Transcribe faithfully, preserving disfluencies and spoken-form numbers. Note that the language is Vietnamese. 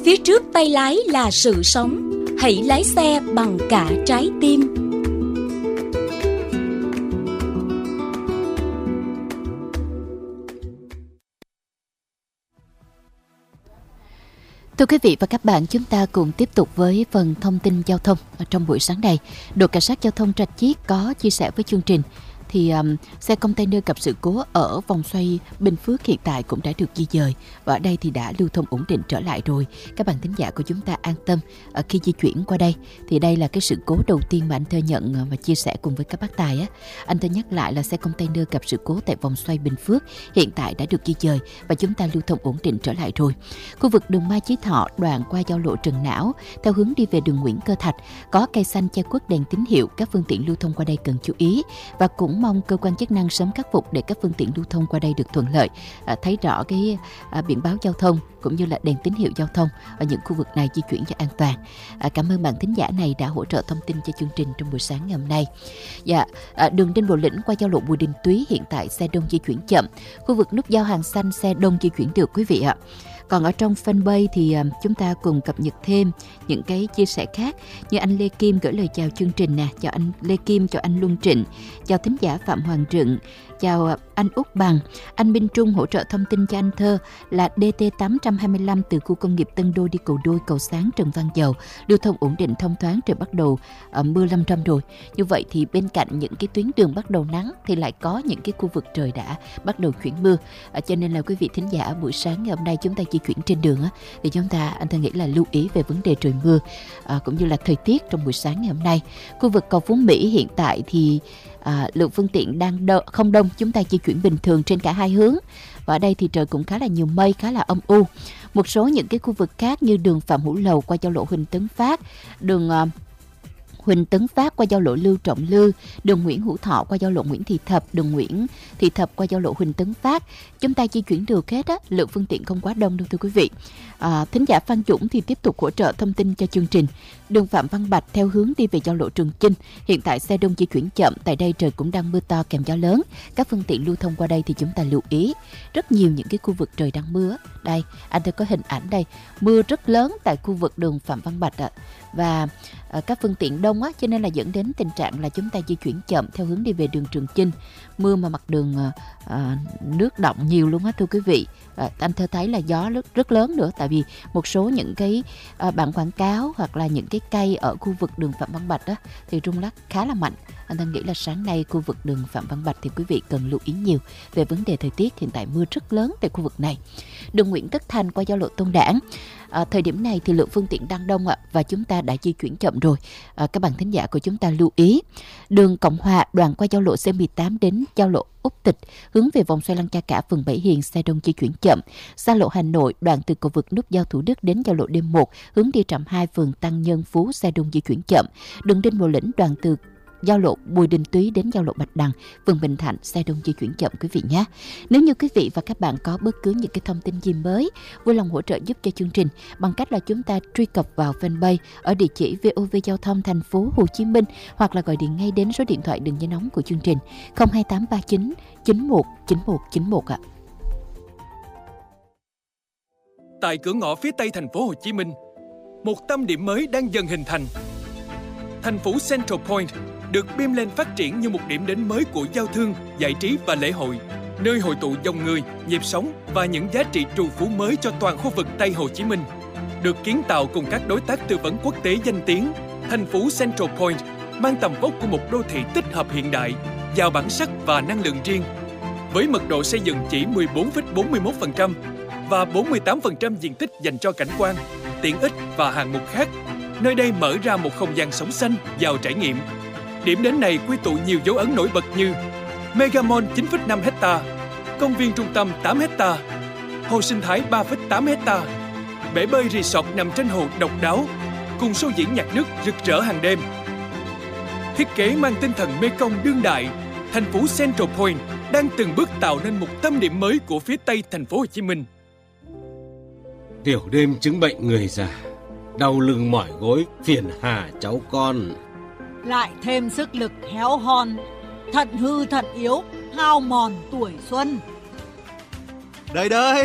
Phía trước tay lái là sự sống. Hãy lái xe bằng cả trái tim. Thưa quý vị và các bạn, chúng ta cùng tiếp tục với phần thông tin giao thông trong buổi sáng này. Đội Cảnh sát Giao thông Rạch Chiếc có chia sẻ với chương trình thì um, xe container gặp sự cố ở vòng xoay Bình Phước hiện tại cũng đã được di dời và ở đây thì đã lưu thông ổn định trở lại rồi. Các bạn thính giả của chúng ta an tâm ở khi di chuyển qua đây. Thì đây là cái sự cố đầu tiên mà anh Thơ nhận và chia sẻ cùng với các bác tài á. Anh Thơ nhắc lại là xe container gặp sự cố tại vòng xoay Bình Phước hiện tại đã được di dời và chúng ta lưu thông ổn định trở lại rồi. Khu vực đường Mai Chí Thọ đoạn qua giao lộ Trần Não theo hướng đi về đường Nguyễn Cơ Thạch có cây xanh che khuất đèn tín hiệu, các phương tiện lưu thông qua đây cần chú ý và cũng mong cơ quan chức năng sớm khắc phục để các phương tiện lưu thông qua đây được thuận lợi, à, thấy rõ cái à, biển báo giao thông cũng như là đèn tín hiệu giao thông ở những khu vực này di chuyển cho an toàn. À, cảm ơn bạn thính giả này đã hỗ trợ thông tin cho chương trình trong buổi sáng ngày hôm nay. Dạ, à, đường Đinh Bộ Lĩnh qua giao lộ Bùi Đình Túy hiện tại xe đông di chuyển chậm, khu vực nút giao Hàng Xanh xe đông di chuyển được quý vị ạ. Còn ở trong fanpage thì uh, chúng ta cùng cập nhật thêm những cái chia sẻ khác như anh Lê Kim gửi lời chào chương trình nè, chào anh Lê Kim, chào anh Luân Trịnh, chào thính giả Phạm Hoàng Trựng, chào uh, anh Út Bằng, anh Minh Trung hỗ trợ thông tin cho anh Thơ là đê tê tám hai lăm từ khu công nghiệp Tân Đô đi Cầu Đôi, Cầu Sáng, Trần Văn Dầu, lưu thông ổn định thông thoáng, trời bắt đầu uh, mưa lâm râm rồi. Như vậy thì bên cạnh những cái tuyến đường bắt đầu nắng thì lại có những cái khu vực trời đã bắt đầu chuyển mưa, uh, cho nên là quý vị thính giả buổi sáng ngày hôm nay chúng ta di chuyển trên đường á, thì chúng ta anh Thơ nghĩ là lưu ý về vấn đề trời mưa à, cũng như là thời tiết trong buổi sáng ngày hôm nay. Khu vực cầu Phú Mỹ hiện tại thì à, lượng phương tiện đang đo, không đông, chúng ta di chuyển bình thường trên cả hai hướng và ở đây thì trời cũng khá là nhiều mây, khá là âm u. Một số những cái khu vực khác như đường Phạm Hữu Lầu qua giao lộ Huỳnh Tấn Phát, đường uh, Huỳnh Tấn Phát qua giao lộ Lưu Trọng Lư, đường Nguyễn Hữu Thọ qua giao lộ Nguyễn Thị Thập, đường Nguyễn Thị Thập qua giao lộ Huỳnh Tấn Phát, chúng ta di chuyển được hết á, lượng phương tiện không quá đông đâu thưa quý vị. À, thính giả Phan Dũng thì tiếp tục hỗ trợ thông tin cho chương trình. Đường Phạm Văn Bạch theo hướng đi về giao lộ Trường Chinh, hiện tại xe đông di chuyển chậm, tại đây trời cũng đang mưa to kèm gió lớn. Các phương tiện lưu thông qua đây thì chúng ta lưu ý, rất nhiều những cái khu vực trời đang mưa. Đây, anh thấy có hình ảnh đây, mưa rất lớn tại khu vực đường Phạm Văn Bạch ạ. Và à, các phương tiện đông á, cho nên là dẫn đến tình trạng là chúng ta di chuyển chậm theo hướng đi về đường Trường Chinh. Mưa mà mặt đường à, à, nước đọng nhiều luôn á thưa quý vị. À, anh Thơ thấy là gió rất, rất lớn nữa, tại vì một số những cái à, bảng quảng cáo hoặc là những cái cây ở khu vực đường Phạm Văn Bạch á, thì rung lắc khá là mạnh. Anh Thơ nghĩ là sáng nay khu vực đường Phạm Văn Bạch thì quý vị cần lưu ý nhiều về vấn đề thời tiết, hiện tại mưa rất lớn tại khu vực này. Đường Nguyễn Tất Thành qua giao lộ Tôn Đản, à, thời điểm này thì lượng phương tiện đang đông ạ, và chúng ta đã di chuyển chậm rồi. À, các bạn thính giả của chúng ta lưu ý. Đường Cộng Hòa đoạn qua giao lộ C mười tám đến giao lộ Úc Tịch hướng về vòng xoay Lăng Cha Cả phường Bảy Hiền, xe đông di chuyển chậm. Xa lộ Hà Nội đoạn từ cầu vượt nút giao Thủ Đức đến giao lộ D một hướng đi trạm hai phường Tăng Nhân Phú, xe đông di chuyển chậm. Đường Đinh Bộ Lĩnh đoạn từ giao lộ Bùi Đình Túy đến giao lộ Bạch Đằng, phường Bình Thạnh, xe đông di chuyển chậm quý vị nhé. Nếu như quý vị và các bạn có bất cứ những cái thông tin gì mới, vui lòng hỗ trợ giúp cho chương trình bằng cách là chúng ta truy cập vào fanpage ở địa chỉ vê o vê Giao thông thành phố Hồ Chí Minh, hoặc là gọi điện ngay đến số điện thoại đường dây nóng của chương trình không hai tám ba chín chín một chín một chín một ạ. Tại cửa ngõ phía tây thành phố Hồ Chí Minh, một tâm điểm mới đang dần hình thành. Thành phố Central Point được beam lên phát triển như một điểm đến mới của giao thương, giải trí và lễ hội, nơi hội tụ dòng người, nhịp sống và những giá trị trù phú mới cho toàn khu vực Tây Hồ Chí Minh. Được kiến tạo cùng các đối tác tư vấn quốc tế danh tiếng, thành phố Central Point mang tầm vóc của một đô thị tích hợp hiện đại, giàu bản sắc và năng lượng riêng. Với mật độ xây dựng chỉ mười bốn phẩy bốn mươi mốt phần trăm và bốn mươi tám phần trăm diện tích dành cho cảnh quan, tiện ích và hạng mục khác, nơi đây mở ra một không gian sống xanh, giàu trải nghiệm. Điểm đến này quy tụ nhiều dấu ấn nổi bật như Mega Mall chín phẩy năm héc-ta, công viên trung tâm tám héc-ta, hồ sinh thái ba phẩy tám héc-ta, bể bơi resort nằm trên hồ độc đáo, cùng show diễn nhạc nước rực rỡ hàng đêm. Thiết kế mang tinh thần Mekong đương đại, thành phố Central Point đang từng bước tạo nên một tâm điểm mới của phía Tây thành phố Hồ Chí Minh. Tiểu đêm chứng bệnh người già, đau lưng mỏi gối, phiền hà cháu con. Lại thêm sức lực héo hon, thận hư thận yếu, hao mòn tuổi xuân. Đây đây,